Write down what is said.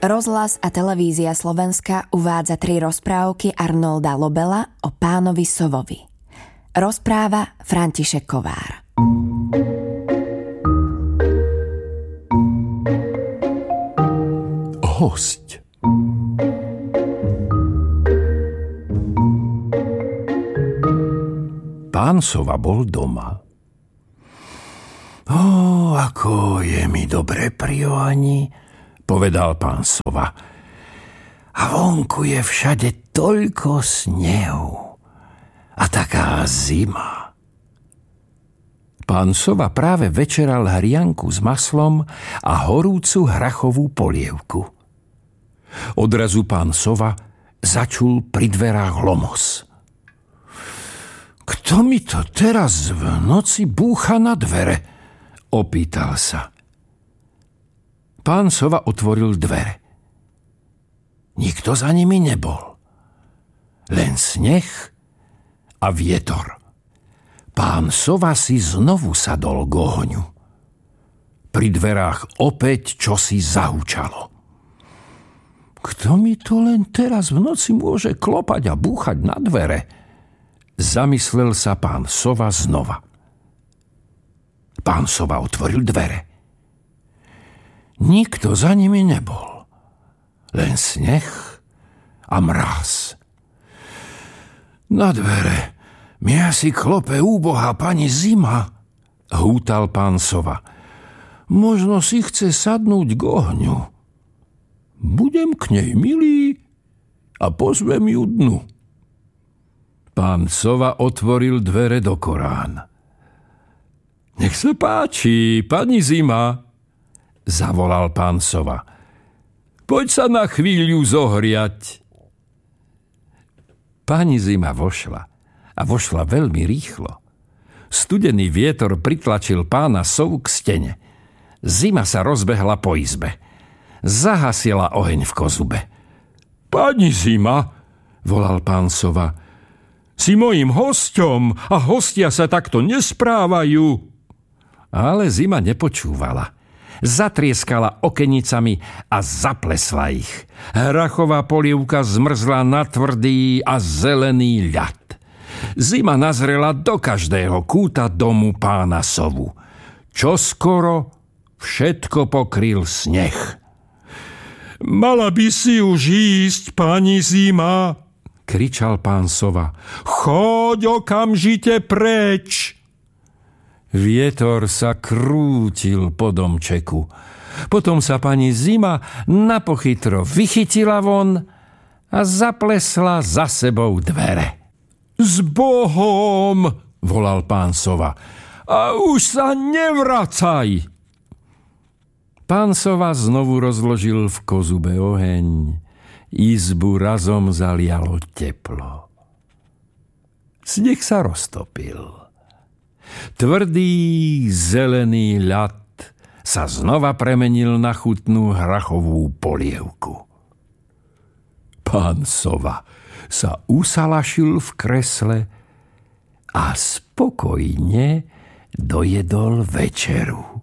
Rozhlas a televízia Slovenska uvádza 3 rozprávky Arnolda Lobela o pánovi Sovovi. Rozpráva František Kovár. Hosť. Pán Sova bol doma. Ako je mi dobre pri ohni, povedal pán Sova. A vonku je všade toľko snehu a taká zima. Pán Sova práve večeral hrianku s maslom a horúcu hrachovú polievku. Odrazu pán Sova začul pri dverách lomos. Kto mi to teraz v noci búcha na dvere? Opýtal sa. Pán Sova otvoril dvere. Nikto za nimi nebol. Len sneh a vietor. Pán Sova si znovu sadol k ohňu. Pri dverách opäť čosi zahučalo. Kto mi to len teraz v noci môže klopať a búchať na dvere? Zamyslel sa pán Sova znova. Pán Sova otvoril dvere. Nikto za nimi nebol. Len sneh a mráz. Na dvere mi asi klope úbohá pani Zima, hútal pán Sova. Možno si chce sadnúť k ohňu. Budem k nej milý a pozvem ju dnu. Pán Sova otvoril dvere do korán. Nech sa páči, pani Zima, zavolal pán Sova. Poď sa na chvíľu zohriať. Pani Zima vošla a vošla veľmi rýchlo. Studený vietor pritlačil pána Sovu k stene. Zima sa rozbehla po izbe. Zahasila oheň v kozube. Pani Zima, volal pán Sova, si mojím hosťom a hostia sa takto nesprávajú. Ale Zima nepočúvala. Zatrieskala okenicami a zaplesla ich. Hrachová polievka zmrzla na tvrdý a zelený ľad. Zima nazrela do každého kúta domu pána Sovu. Čoskoro všetko pokryl sneh. Mala by si už ísť, pani Zima, kričal pán Sova. Choď okamžite preč! Vietor sa krútil po domčeku. Potom sa pani Zima napochytro vychytila von a zaplesla za sebou dvere. S Bohom, volal pán Sova. A už sa nevracaj! Pán Sova znovu rozložil v kozube oheň. Izbu razom zalialo teplo. Sneh sa roztopil. Tvrdý zelený ľad sa znova premenil na chutnú hrachovú polievku. Pán Sova sa usalašil v kresle a spokojne dojedol večeru.